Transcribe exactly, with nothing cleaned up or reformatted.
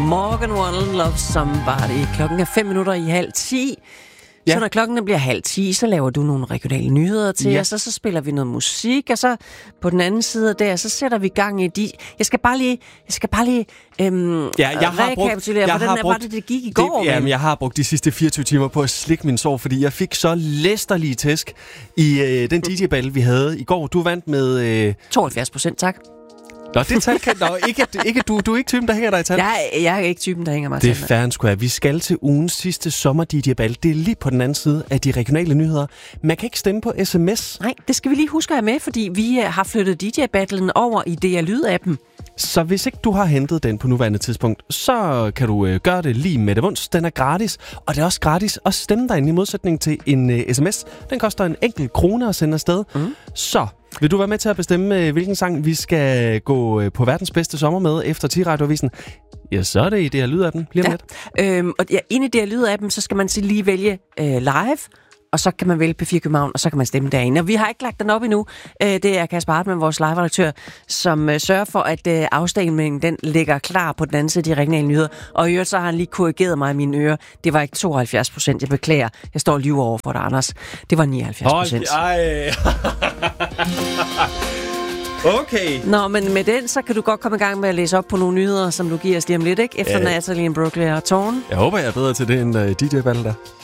Morgan Wallen, Love Somebody. Klokken er fem minutter i halv ti. Ja. Så når klokken bliver halv ti, så laver du nogle regionale nyheder til ja. os, og så spiller vi noget musik, og så på den anden side der, så sætter vi gang i de... Jeg skal bare lige... Jeg skal bare lige øhm, ja, jeg har rekapitulere, brugt, hvordan har brugt, var det, det gik i går? Det, jamen, jeg har brugt de sidste fireogtyve timer på at slikke min sår, fordi jeg fik så læsterlige tæsk i øh, den D J-battle, vi havde i går. Du vandt med... Øh... tooghalvfjerds procent, tak. Nå, det tal kan... Nå, ikke, ikke, du, du er ikke typen, der hænger dig i tal. Jeg, jeg er ikke typen, der hænger mig i tal. Det er fair and square. Vi skal til ugens sidste sommer-D J-battle. Det er lige på den anden side af de regionale nyheder. Man kan ikke stemme på sms. Nej, det skal vi lige huske at have med, fordi vi har flyttet D J-battlen over i D R Lyd-appen. Så hvis ikke du har hentet den på nuværende tidspunkt, så kan du øh, gøre det lige med det vunds. Den er gratis, og det er også gratis at stemme dig ind i modsætning til en øh, sms. Den koster en enkelt krone at sende afsted. Mm. Så vil du være med til at bestemme, hvilken sang vi skal gå på verdens bedste sommer med efter T-radioavisen? Ja, så er det i D R Lyd-appen. Lige om lidt. Ja. Øhm, og ja, inde i D R Lyd-appen, så skal man lige vælge øh, live, og så kan man vælge P fire København, og så kan man stemme derinde. Og vi har ikke lagt den op endnu. Øh, det er Kasper Hartmann, vores live-redaktør, som øh, sørger for, at øh, afstemningen den ligger klar på den anden side af de regionale nyheder. Og i øvrigt, så har han lige korrigeret mig i mine ører. Det var ikke tooghalvfjerds procent, jeg beklager. Jeg står lige over for dig, Anders. Det var nioghalvfjerds procent. Ej. Okay. Nå, men med den, så kan du godt komme i gang med at læse op på nogle nyheder, som du giver os lige om lidt, ikke? Efter ja. Natalie Imbruglia og Tårn. Jeg håber, jeg er bedre til det end uh, D J-battle der.